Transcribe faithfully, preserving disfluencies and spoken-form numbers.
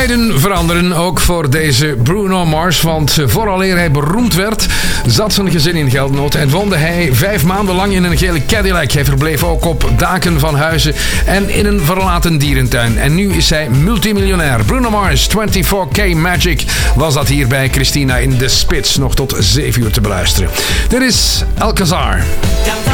tijden veranderen, ook voor deze Bruno Mars. Want vooraleer hij beroemd werd, zat zijn gezin in geldnood en woonde hij vijf maanden lang in een gele Cadillac. Hij verbleef ook op daken van huizen en in een verlaten dierentuin. En nu is hij multimiljonair. Bruno Mars, vierentwintig K Magic, was dat hier bij Christina in de Spits. Nog tot zeven uur te beluisteren. Dit is Alcazar.